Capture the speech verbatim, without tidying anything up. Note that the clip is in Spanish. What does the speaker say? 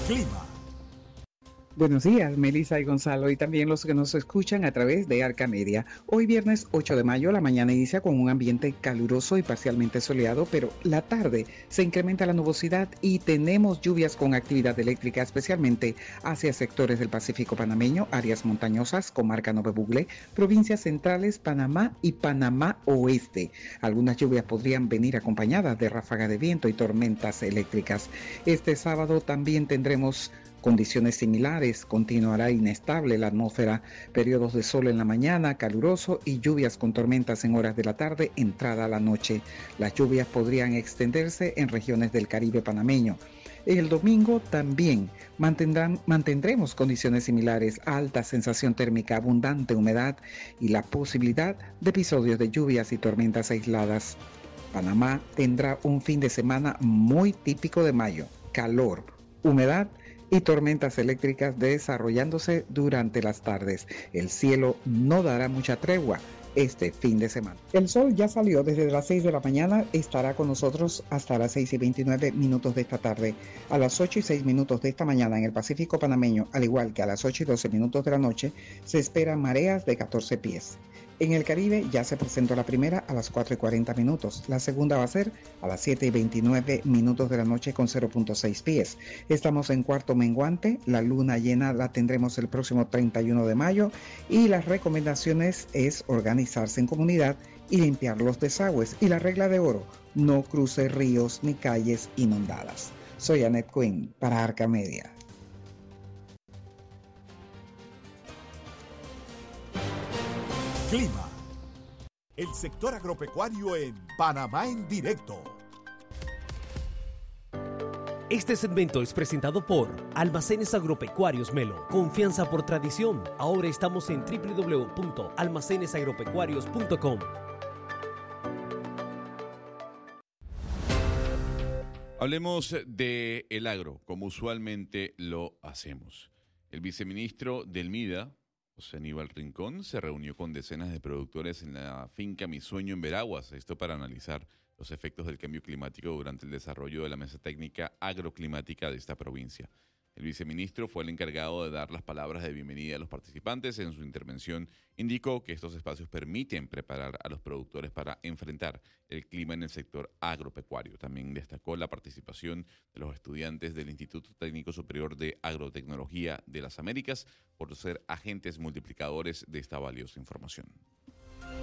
Clima. Buenos días, Melissa y Gonzalo, y también los que nos escuchan a través de Arca Media. Hoy viernes ocho de mayo, la mañana inicia con un ambiente caluroso y parcialmente soleado, pero la tarde se incrementa la nubosidad y tenemos lluvias con actividad eléctrica, especialmente hacia sectores del Pacífico panameño, áreas montañosas, comarca Nove Bugle, provincias centrales, Panamá y Panamá Oeste. Algunas lluvias podrían venir acompañadas de ráfagas de viento y tormentas eléctricas. Este sábado también tendremos condiciones similares, continuará inestable la atmósfera, periodos de sol en la mañana, caluroso y lluvias con tormentas en horas de la tarde, entrada a la noche. Las lluvias podrían extenderse en regiones del Caribe panameño. El domingo también mantendrán, mantendremos condiciones similares, alta sensación térmica, abundante humedad y la posibilidad de episodios de lluvias y tormentas aisladas. Panamá tendrá un fin de semana muy típico de mayo, calor, humedad y tormentas eléctricas desarrollándose durante las tardes. El cielo no dará mucha tregua este fin de semana. El sol ya salió desde las seis de la mañana, estará con nosotros hasta las seis y veintinueve minutos de esta tarde. A las ocho y seis minutos de esta mañana en el Pacífico panameño, al igual que a las ocho y doce minutos de la noche, se esperan mareas de catorce pies. En el Caribe ya se presentó la primera a las cuatro y cuarenta minutos. La segunda va a ser a las siete y veintinueve minutos de la noche con cero punto seis pies. Estamos en cuarto menguante. La luna llena la tendremos el próximo treinta y uno de mayo y las recomendaciones es organizarse en comunidad y limpiar los desagües. Y la regla de oro, no cruce ríos ni calles inundadas. Soy Annette Quinn para Arca Media. Clima. El sector agropecuario en Panamá en directo. Este segmento es presentado por Almacenes Agropecuarios Melo. Confianza por tradición. Ahora estamos en doble u doble u doble u punto almacenes agropecuarios punto com. Hablemos de el agro, como usualmente lo hacemos. El viceministro del MIDA, José Aníbal Rincón, se reunió con decenas de productores en la finca Mi Sueño en Veraguas, esto para analizar los efectos del cambio climático durante el desarrollo de la mesa técnica agroclimática de esta provincia. El viceministro fue el encargado de dar las palabras de bienvenida a los participantes. En su intervención indicó que estos espacios permiten preparar a los productores para enfrentar el clima en el sector agropecuario. También destacó la participación de los estudiantes del Instituto Técnico Superior de Agrotecnología de las Américas por ser agentes multiplicadores de esta valiosa información.